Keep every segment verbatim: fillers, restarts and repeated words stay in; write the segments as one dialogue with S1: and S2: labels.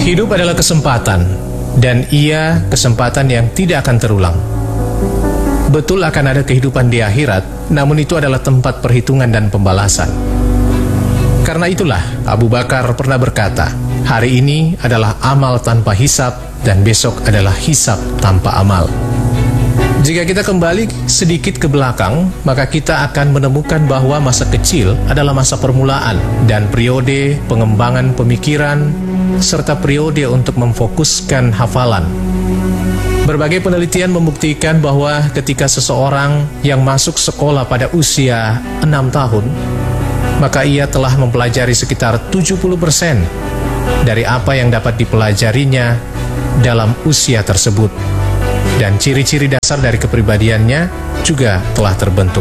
S1: Hidup adalah kesempatan, dan ia kesempatan yang tidak akan terulang. Betul akan ada kehidupan di akhirat, namun itu adalah tempat perhitungan dan pembalasan. Karena itulah Abu Bakar pernah berkata, hari ini adalah amal tanpa hisab, dan besok adalah hisab tanpa amal. Jika kita kembali sedikit ke belakang, maka kita akan menemukan bahwa masa kecil adalah masa permulaan dan periode pengembangan pemikiran, serta periode untuk memfokuskan hafalan. Berbagai penelitian membuktikan bahwa ketika seseorang yang masuk sekolah pada usia enam tahun, maka ia telah mempelajari sekitar tujuh puluh persen dari apa yang dapat dipelajarinya dalam usia tersebut. Dan ciri-ciri dasar dari kepribadiannya juga telah terbentuk.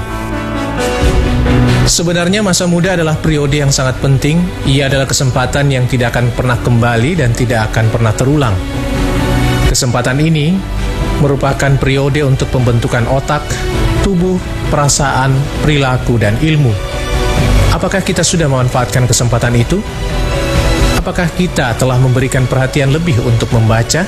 S1: Sebenarnya masa muda adalah periode yang sangat penting. Ia adalah kesempatan yang tidak akan pernah kembali dan tidak akan pernah terulang. Kesempatan ini merupakan periode untuk pembentukan otak, tubuh, perasaan, perilaku, dan ilmu. Apakah kita sudah memanfaatkan kesempatan itu? Apakah kita telah memberikan perhatian lebih untuk membaca?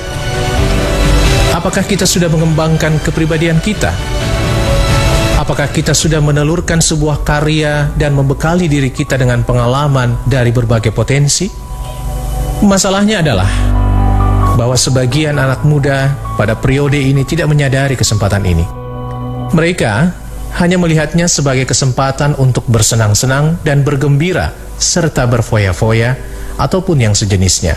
S1: Apakah kita sudah mengembangkan kepribadian kita? Apakah kita sudah menelurkan sebuah karya dan membekali diri kita dengan pengalaman dari berbagai potensi? Masalahnya adalah bahwa sebagian anak muda pada periode ini tidak menyadari kesempatan ini. Mereka hanya melihatnya sebagai kesempatan untuk bersenang-senang dan bergembira, serta berfoya-foya ataupun yang sejenisnya.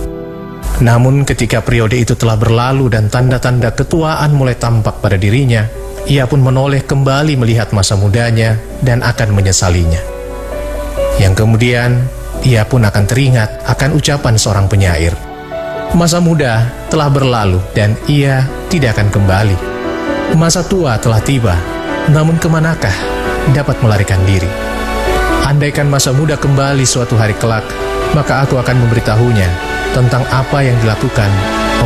S1: Namun ketika periode itu telah berlalu dan tanda-tanda ketuaan mulai tampak pada dirinya, ia pun menoleh kembali melihat masa mudanya dan akan menyesalinya. Yang kemudian, ia pun akan teringat akan ucapan seorang penyair. Masa muda telah berlalu dan ia tidak akan kembali. Masa tua telah tiba, namun kemanakah dapat melarikan diri? Andaikan masa muda kembali suatu hari kelak, maka aku akan memberitahunya tentang apa yang dilakukan